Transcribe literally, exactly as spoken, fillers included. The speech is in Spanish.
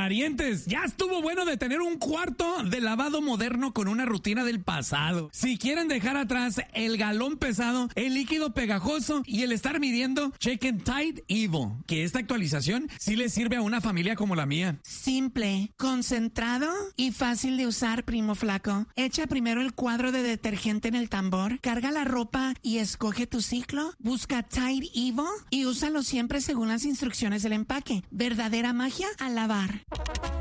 parientes, ya estuvo bueno de tener un cuarto de lavado moderno con una rutina del pasado. Si quieren dejar atrás el galón pesado, el líquido pegajoso y el estar midiendo, chequen Tide Evo, que esta actualización sí le sirve a una familia como la mía. Simple, concentrado y fácil de usar, primo flaco. Echa primero el cuadro de detergente en el tambor, carga la ropa y escoge tu ciclo. Busca Tide Evo y úsalo siempre según las instrucciones del empaque. Verdadera magia al lavar.